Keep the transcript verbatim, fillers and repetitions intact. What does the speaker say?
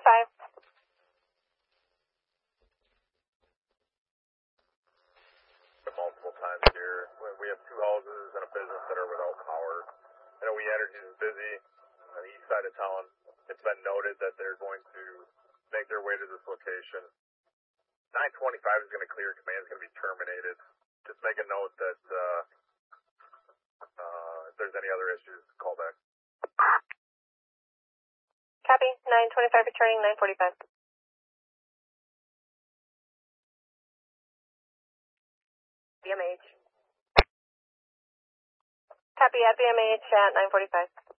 five. Multiple times here. We have two houses and a business that are without power. I know We Energy is busy on the east side of town. It's been noted that they're going to make their way to this location. nine twenty-five is going to clear. Command is going to be terminated. Just make a note that uh, uh, if there's any other issues, call back. Copy. nine twenty-five returning, nine forty-five. B M H. Copy at B M H at nine forty-five.